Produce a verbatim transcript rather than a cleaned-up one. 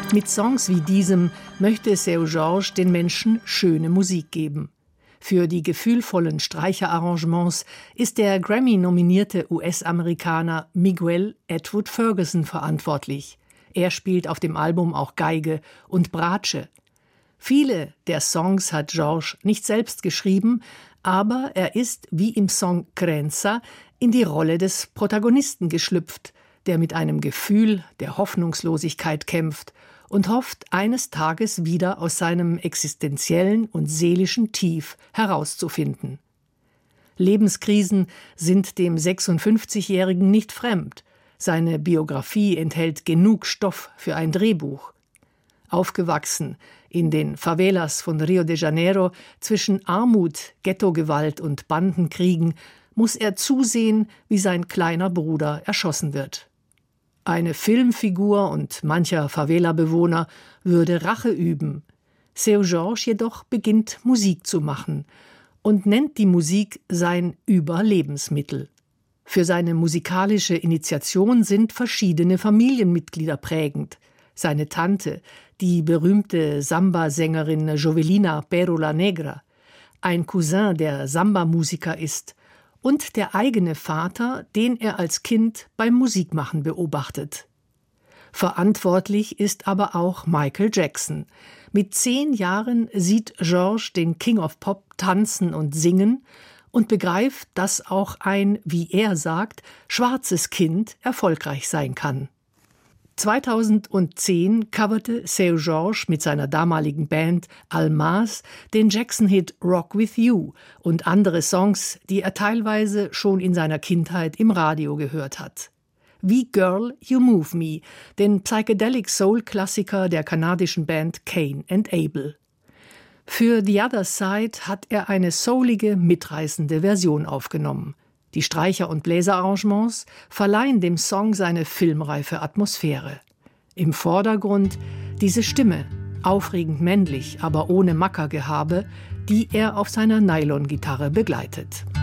Mit Songs wie diesem möchte Seu Jorge den Menschen schöne Musik geben. Für die gefühlvollen Streicherarrangements ist der Grammy-nominierte U S-Amerikaner Miguel Edward Ferguson verantwortlich. Er spielt auf dem Album auch Geige und Bratsche. Viele der Songs hat Jorge nicht selbst geschrieben, aber er ist, wie im Song Crenza, in die Rolle des Protagonisten geschlüpft, der mit einem Gefühl der Hoffnungslosigkeit kämpft und hofft, eines Tages wieder aus seinem existenziellen und seelischen Tief herauszufinden. Lebenskrisen sind dem sechsundfünfzigjährigen nicht fremd. Seine Biografie enthält genug Stoff für ein Drehbuch. Aufgewachsen in den Favelas von Rio de Janeiro, zwischen Armut, Ghettogewalt und Bandenkriegen, muss er zusehen, wie sein kleiner Bruder erschossen wird. Eine Filmfigur und mancher Favela-Bewohner würde Rache üben. Seu Jorge jedoch beginnt Musik zu machen und nennt die Musik sein Überlebensmittel. Für seine musikalische Initiation sind verschiedene Familienmitglieder prägend. Seine Tante, die berühmte Samba-Sängerin Jovelina Pero la Negra, ein Cousin, der Samba-Musiker ist, und der eigene Vater, den er als Kind beim Musikmachen beobachtet. Verantwortlich ist aber auch Michael Jackson. Mit zehn Jahren sieht Jorge den King of Pop tanzen und singen und begreift, dass auch ein, wie er sagt, schwarzes Kind erfolgreich sein kann. zweitausendzehn coverte Seu Jorge mit seiner damaligen Band Almaz den Jackson-Hit Rock With You und andere Songs, die er teilweise schon in seiner Kindheit im Radio gehört hat. Wie Girl, You Move Me, den Psychedelic-Soul-Klassiker der kanadischen Band Cain and Abel. Für The Other Side hat er eine soulige, mitreißende Version aufgenommen. Die Streicher- und Bläserarrangements verleihen dem Song seine filmreife Atmosphäre. Im Vordergrund diese Stimme, aufregend männlich, aber ohne Mackergehabe, die er auf seiner Nylon-Gitarre begleitet.